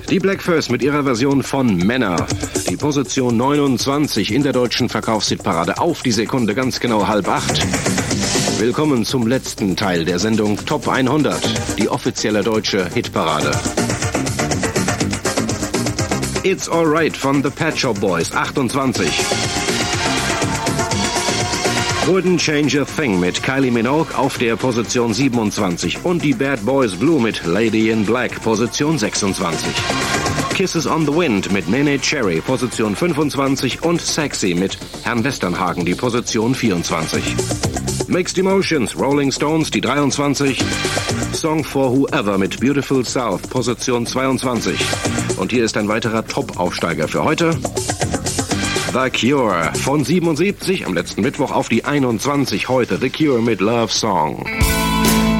Die Blackfurs mit ihrer Version von Männer. Die Position 29 in der deutschen Verkaufshitparade auf die Sekunde, ganz genau 7:30. Willkommen zum letzten Teil der Sendung Top 100, die offizielle deutsche Hitparade. It's Alright von The Pet Shop Boys, 28. Wouldn't Change a Thing mit Kylie Minogue auf der Position 27 und die Bad Boys Blue mit Lady in Black, Position 26. Kisses on the Wind mit Nene Cherry, Position 25 und Sexy mit Herrn Westernhagen, die Position 24. Mixed Emotions, Rolling Stones, die 23. Song for Whoever mit Beautiful South, Position 22. Und hier ist ein weiterer Top-Aufsteiger für heute. The Cure von 77 am letzten Mittwoch auf die 21. Heute The Cure mit Love Song.